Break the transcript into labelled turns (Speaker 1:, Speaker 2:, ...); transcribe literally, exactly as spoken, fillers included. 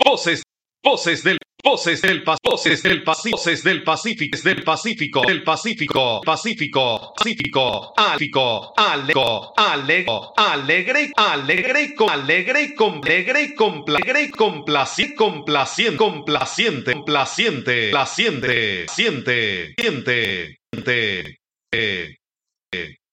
Speaker 1: voces, voces del Voces del Pacífico, voces del Pacífico, voces del Pacífico, del Pacífico, del Pacífico, Pacífico, Pacífico, Ático, Alego, Alego, Alegre, Alegre, Alegre, Alegre, Alegre, complaciente, complaciente, complaciente, complaciente, complaciente, siente, siente, siente,